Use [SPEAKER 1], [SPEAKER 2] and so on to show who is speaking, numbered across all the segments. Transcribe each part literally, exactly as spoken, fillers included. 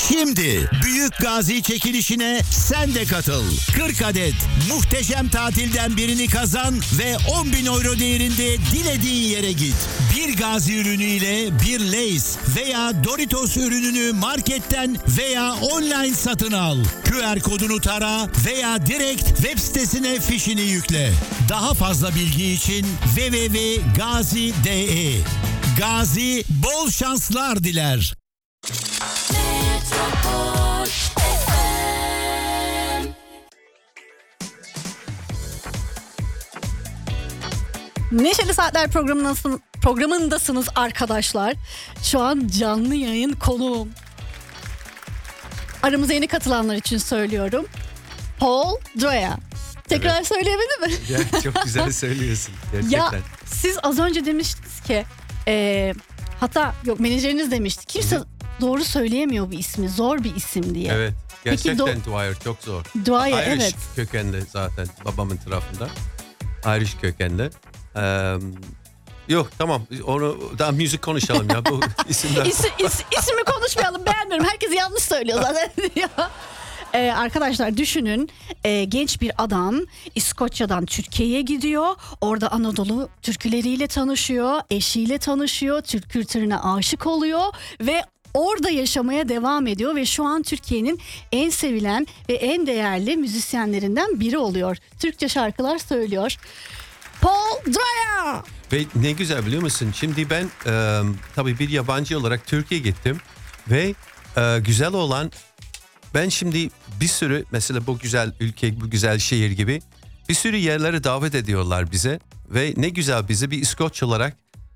[SPEAKER 1] Şimdi Büyük Gazi çekilişine sen de katıl. kırk adet muhteşem tatilden birini kazan ve on bin euro değerinde dilediğin yere git. Bir Gazi ürünüyle bir Lay's veya Doritos ürününü marketten veya online satın al. Q R kodunu tara veya direkt web sitesine fişini yükle. Daha fazla bilgi için w w w nokta gazi nokta d e. Gazi bol şanslar diler.
[SPEAKER 2] Neşeli Saatler programındasınız, programındasınız arkadaşlar. Şu an canlı yayın konuğum. Aramıza yeni katılanlar için söylüyorum. Paul Droya. Tekrar evet. Söyleyemedim mi?
[SPEAKER 3] Ya, çok güzel söylüyorsun gerçekten.
[SPEAKER 2] Ya siz az önce demiştiniz ki e, hatta yok menajeriniz demişti. Kimse Hı-hı. doğru söyleyemiyor bu ismi. Zor bir isim diye.
[SPEAKER 3] Evet. Gerçekten
[SPEAKER 2] Do-
[SPEAKER 3] Dwyer çok zor.
[SPEAKER 2] Dwyer
[SPEAKER 3] Irish
[SPEAKER 2] evet.
[SPEAKER 3] kökenli zaten babamın tarafında. Irish kökenli. Ee, yok tamam onu daha müzik konuşalım ya bu isimler.
[SPEAKER 2] İsim, is, ismi konuşmayalım beğenmiyorum. Herkes yanlış söylüyor zaten. Ee, arkadaşlar düşünün e, genç bir adam İskoçya'dan Türkiye'ye gidiyor. Orada Anadolu türküleriyle tanışıyor. Eşiyle tanışıyor. Türk kültürüne aşık oluyor ve orada yaşamaya devam ediyor ve şu an Türkiye'nin en sevilen ve en değerli müzisyenlerinden biri oluyor. Türkçe şarkılar söylüyor. Paul Droya.
[SPEAKER 3] Ve ne güzel biliyor musun? Şimdi ben e, tabii bir yabancı olarak Türkiye'ye gittim ve e, güzel olan ben şimdi bir sürü mesela bu güzel ülke, bu güzel şehir gibi bir sürü yerlere davet ediyorlar bize ve ne güzel bize bir İskoç olarak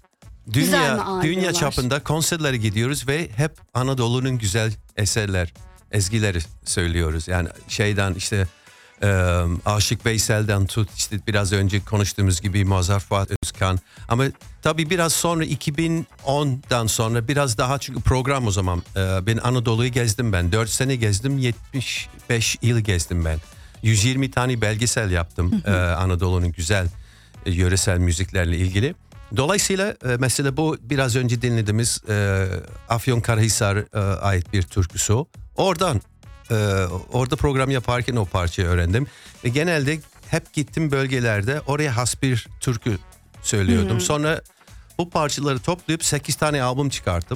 [SPEAKER 3] dünya dünya çapında konserlere gidiyoruz ve hep Anadolu'nun güzel eserler, ezgileri söylüyoruz. Yani şeyden işte e, Aşık Veysel'den tut işte biraz önce konuştuğumuz gibi Mazhar Fuat Özkan ama tabii biraz sonra iki bin ondan sonra biraz daha çünkü program o zaman e, ben Anadolu'yu gezdim ben dört sene gezdim yetmiş beş yıl gezdim ben yüz yirmi tane belgesel yaptım e, Anadolu'nun güzel e, yöresel müziklerle ilgili. Dolayısıyla e, mesela bu biraz önce dinlediğimiz e, Afyonkarahisar'a e, ait bir türküsü o. Oradan e, orada program yaparken o parçayı öğrendim ve genelde hep gittim bölgelerde oraya has bir türkü söylüyordum. Hmm. Sonra bu parçaları toplayıp sekiz tane albüm çıkarttım.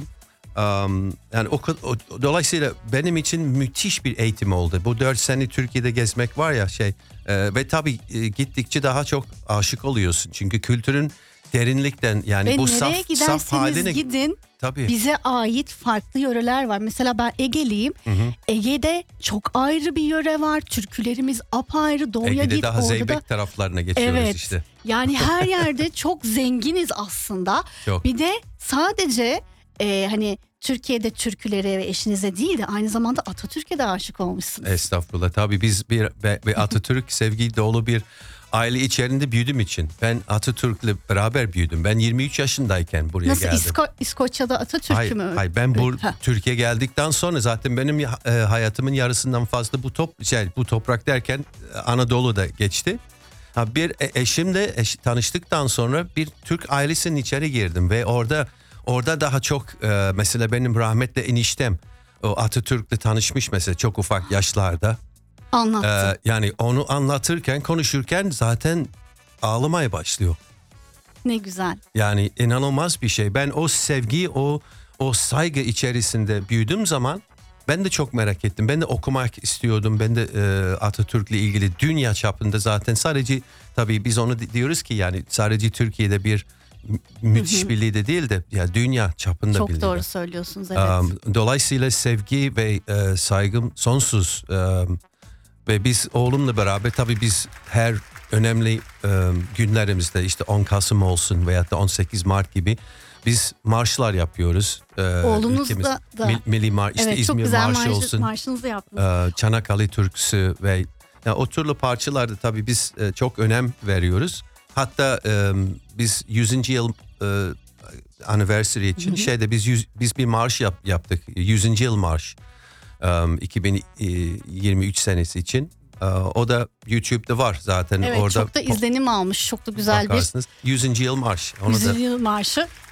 [SPEAKER 3] Um, yani o, o dolayısıyla benim için müthiş bir eğitim oldu. Bu dört sene Türkiye'de gezmek var ya şey e, ve tabii e, gittikçe daha çok aşık oluyorsun. Çünkü kültürün derinlikten yani
[SPEAKER 2] ve
[SPEAKER 3] bu
[SPEAKER 2] nereye
[SPEAKER 3] saf saf haline
[SPEAKER 2] gidin
[SPEAKER 3] tabii.
[SPEAKER 2] Bize ait farklı yöreler var. Mesela ben Ege'liyim. Hı hı. Ege'de çok ayrı bir yöre var. Türkülerimiz apayrı. Doğuya
[SPEAKER 3] Ege'de
[SPEAKER 2] git
[SPEAKER 3] daha
[SPEAKER 2] orada
[SPEAKER 3] Zeybek
[SPEAKER 2] da...
[SPEAKER 3] taraflarına geçiyoruz
[SPEAKER 2] evet.
[SPEAKER 3] işte.
[SPEAKER 2] Yani her yerde çok zenginiz aslında. Çok. Bir de sadece e, hani Türkiye'de türkülere ve eşinize değil de aynı zamanda Atatürk'e de aşık olmuşsunuz.
[SPEAKER 3] Estağfurullah. Tabii biz bir, bir Atatürk sevgi dolu bir aile içerisinde büyüdüğüm için. Ben Atatürk'le beraber büyüdüm. Ben yirmi üç yaşındayken buraya
[SPEAKER 2] Nasıl,
[SPEAKER 3] geldim.
[SPEAKER 2] Nasıl İsko- İskoçya'da Atatürk'ü
[SPEAKER 3] hayır,
[SPEAKER 2] mü?
[SPEAKER 3] Hayır ben bu Türkiye geldikten sonra zaten benim e, hayatımın yarısından fazla bu top şey, bu toprak derken Anadolu'da geçti. Ha, bir e, eşimle eş, tanıştıktan sonra bir Türk ailesinin içeri girdim ve orada orada daha çok e, mesela benim rahmetli eniştem o Atatürk'le tanışmış mesela çok ufak yaşlarda.
[SPEAKER 2] Anlattı.
[SPEAKER 3] Ee, yani onu anlatırken konuşurken zaten ağlamaya başlıyor.
[SPEAKER 2] Ne güzel.
[SPEAKER 3] Yani inanılmaz bir şey. Ben o sevgi, o o saygı içerisinde büyüdüğüm zaman ben de çok merak ettim. Ben de okumak istiyordum. Ben de e, Atatürk'le ilgili dünya çapında zaten sadece tabii biz onu diyoruz ki yani sadece Türkiye'de bir müthiş hı hı. bir lider değil de ya dünya çapında
[SPEAKER 2] çok
[SPEAKER 3] bir lider.
[SPEAKER 2] Çok doğru söylüyorsunuz evet.
[SPEAKER 3] Um, dolayısıyla sevgi ve e, saygım sonsuz. Um, Ve biz oğlumla beraber tabii biz her önemli e, günlerimizde işte on Kasım olsun veya da on sekiz Mart gibi biz marşlar yapıyoruz.
[SPEAKER 2] E, Oğlunuz da, da.
[SPEAKER 3] Milli Marş işte
[SPEAKER 2] evet,
[SPEAKER 3] İzmir Marşı marş, olsun.
[SPEAKER 2] Marşınızı yaptınız.
[SPEAKER 3] E, Çanakkale Türküsü ve yani o türlü parçalarda tabii biz e, çok önem veriyoruz. Hatta e, biz yüzüncü yıl e, anniversary için hı hı. şeyde biz yüz, biz bir marş yap, yaptık. yüzüncü yıl marş. Um, iki bin yirmi üç senesi için uh, o da YouTube'da var zaten.
[SPEAKER 2] Evet,
[SPEAKER 3] orada
[SPEAKER 2] çok da izlenim almış, çok da güzel
[SPEAKER 3] bakarsınız. bir yüzüncü yıl marş.
[SPEAKER 2] Onu yüzüncü yıl marşı.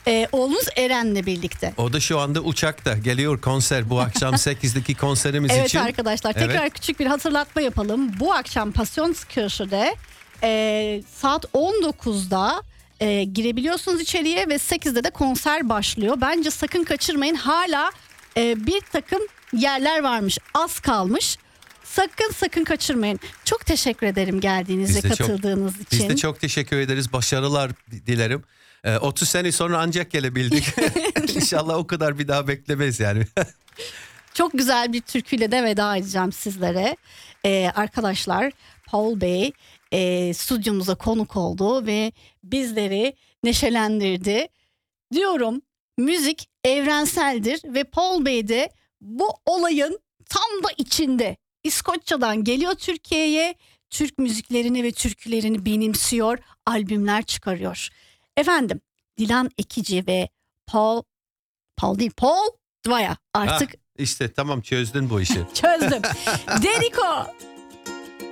[SPEAKER 2] Ee, oğlunuz Eren'le birlikte.
[SPEAKER 3] O da şu anda uçakta geliyor konser bu akşam sekizdeki konserimiz
[SPEAKER 2] Evet
[SPEAKER 3] için.
[SPEAKER 2] arkadaşlar tekrar
[SPEAKER 3] Evet.
[SPEAKER 2] küçük bir hatırlatma yapalım. Bu akşam Passionskirche'de e, saat on dokuzda e, girebiliyorsunuz içeriye ve sekizde de konser başlıyor. Bence sakın kaçırmayın. Hala e, bir takım yerler varmış. Az kalmış. Sakın sakın kaçırmayın. Çok teşekkür ederim geldiğiniz ve
[SPEAKER 3] Biz de çok-
[SPEAKER 2] katıldığınız için.
[SPEAKER 3] Biz de çok teşekkür ederiz. Başarılar dilerim. Ee, otuz sene sonra ancak gelebildik. İnşallah o kadar bir daha beklemeyiz yani.
[SPEAKER 2] Çok güzel bir türküyle de veda edeceğim sizlere. Ee, arkadaşlar Paul Bey e, stüdyomuza konuk oldu ve bizleri neşelendirdi. Diyorum müzik evrenseldir ve Paul Bey de bu olayın tam da içinde. İskoçya'dan geliyor Türkiye'ye, Türk müziklerini ve türkülerini benimsiyor, albümler çıkarıyor. Efendim Dilan Ekici ve Paul, Paul değil Paul Dwyer artık
[SPEAKER 3] Ha, işte tamam çözdün bu işi.
[SPEAKER 2] çözdüm. Deriko